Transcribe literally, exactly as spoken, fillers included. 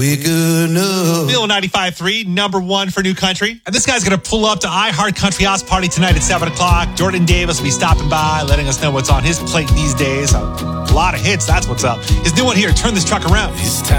We good enough. Bill ninety-five point three, number one for new country. And this guy's going to pull up to iHeart Country House Party tonight at seven o'clock. Jordan Davis will be stopping by, letting us know what's on his plate these days. A lot of hits, that's what's up. His new one here, Turn This Truck Around. It's time.